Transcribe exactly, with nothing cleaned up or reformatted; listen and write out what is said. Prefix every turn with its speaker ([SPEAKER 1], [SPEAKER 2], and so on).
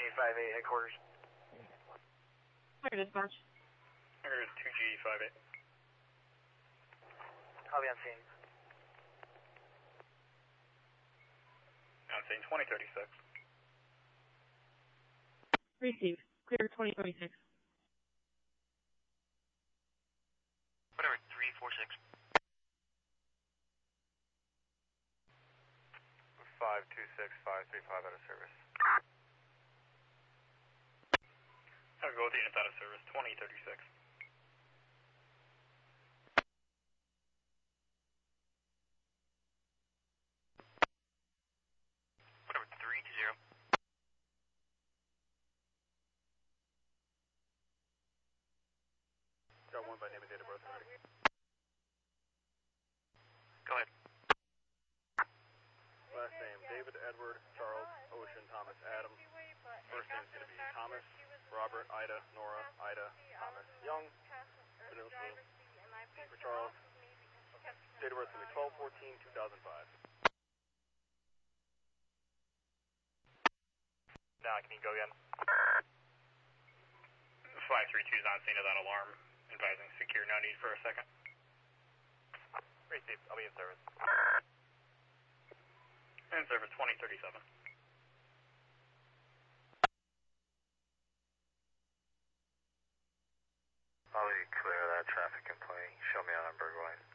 [SPEAKER 1] five eight headquarters.
[SPEAKER 2] Clear dispatch.
[SPEAKER 3] Here is two G five eight.
[SPEAKER 1] I'll be on scene.
[SPEAKER 3] On scene twenty thirty-six.
[SPEAKER 2] Received. Clear twenty thirty-six.
[SPEAKER 1] Whatever, three four six.
[SPEAKER 4] five two six five three five out of service.
[SPEAKER 3] I'll go with the units out of service, twenty thirty-six.
[SPEAKER 1] Whatever, three two zero.
[SPEAKER 4] Got one by name and date of birth already.
[SPEAKER 1] Go ahead.
[SPEAKER 4] Last name, David, Edward, Charles, Ocean, Thomas, Adam. First name's going to be Thomas, Robert, Ida, Nora, Ida, Thomas, Young. Middle name for Charles. Date of birth going to be twelve fourteen two thousand five.
[SPEAKER 3] Now, can you go again? five three two is on scene of that alarm, advising secure, no need for a second.
[SPEAKER 4] Received, I'll be in service.
[SPEAKER 3] In service, twenty thirty-seven.
[SPEAKER 4] I'll be clear of that traffic in play. Show me out on Burgoyne.